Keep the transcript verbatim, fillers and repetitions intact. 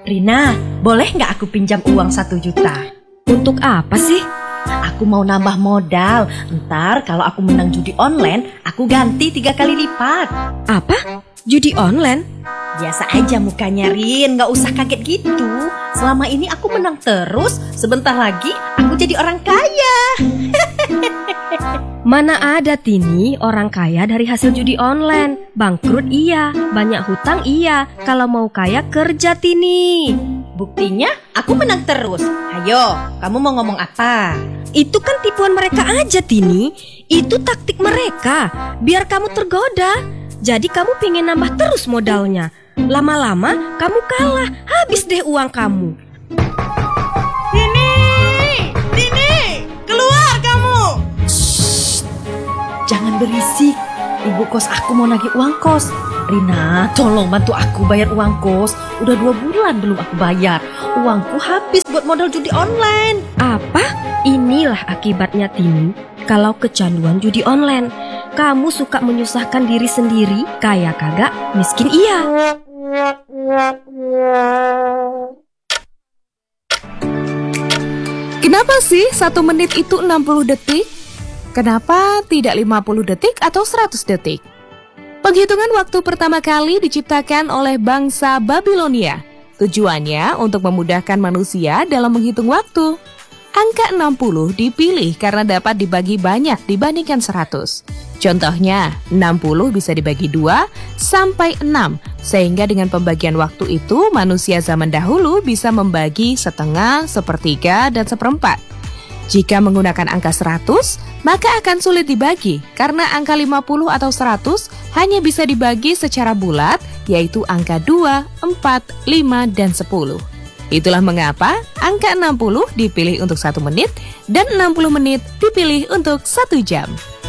Rina, boleh nggak aku pinjam uang satu juta? Untuk apa sih? Aku mau nambah modal. Ntar kalau aku menang judi online, aku ganti tiga kali lipat. Apa? Judi online? Biasa aja mukanya, Rin. Nggak usah kaget gitu. Selama ini aku menang terus. Sebentar lagi aku jadi orang kaya. Mana ada Tini orang kaya dari hasil judi online. Bangkrut iya, banyak hutang iya. Kalau mau kaya kerja Tini. Buktinya aku menang terus. Ayo, kamu mau ngomong apa? Itu kan tipuan mereka aja Tini. Itu taktik mereka, biar kamu tergoda. Jadi kamu pengen nambah terus modalnya. Lama-lama kamu kalah, habis deh uang kamu. Tini, Tini, keluar kamu. Shh, jangan berisik. Ibu kos aku mau nagih uang kos. Rina, tolong bantu aku bayar uang kos. Udah dua bulan belum aku bayar. Uangku habis buat modal judi online. Apa? Inilah akibatnya Tini. Kalau kecanduan judi online, kamu suka menyusahkan diri sendiri, kaya kagak, miskin iya. Kenapa sih satu menit itu enam puluh detik? Kenapa tidak lima puluh detik atau seratus detik? Penghitungan waktu pertama kali diciptakan oleh bangsa Babilonia. Tujuannya untuk memudahkan manusia dalam menghitung waktu. Angka enam puluh dipilih karena dapat dibagi banyak dibandingkan seratus. Contohnya, enam puluh bisa dibagi dua sampai enam, sehingga dengan pembagian waktu itu manusia zaman dahulu bisa membagi setengah, sepertiga, dan seperempat. Jika menggunakan angka seratus, maka akan sulit dibagi karena angka lima puluh atau seratus hanya bisa dibagi secara bulat, yaitu angka dua, empat, lima, dan sepuluh. Itulah mengapa angka enam puluh dipilih untuk satu menit dan enam puluh menit dipilih untuk satu jam.